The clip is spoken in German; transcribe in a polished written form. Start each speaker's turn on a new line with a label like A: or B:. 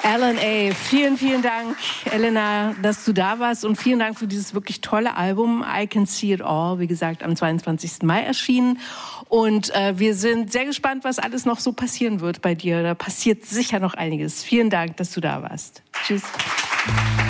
A: Alan A., vielen, vielen Dank, Elena, dass du da warst und vielen Dank für dieses wirklich tolle Album, I Can See It All, wie gesagt, am 22. Mai erschienen. Und wir sind sehr gespannt, was alles noch so passieren wird bei dir. Da passiert sicher noch einiges. Vielen Dank, dass du da warst. Tschüss.